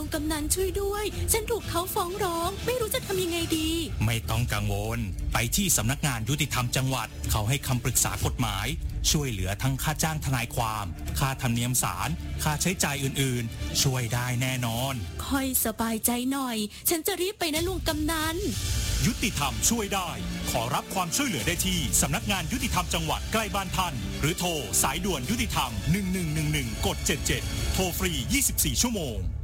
งกำนันช่วยด้วยฉันถูกเขาฟ้องร้องไม่รู้จะทำยังไงดีไม่ต้องกังวลไปที่สำนักงานยุติธรรมจังหวัดเขาให้คำปรึกษากฎหมายช่วยเหลือทั้งค่าจ้างทนายความค่าธรรมเนียมศาลค่าใช้จ่ายอื่นๆช่วยได้แน่นอนค่อยสบายใจหน่อยฉันจะรีบไปนะลุงกำนันยุติธรรมช่วยได้ขอรับความช่วยเหลือได้ที่สำนักงานยุติธรรมจังหวัดใกล้บ้านท่านหรือโทรสายด่วนยุติธรรม1111กด77โทรฟรี24ชั่วโมง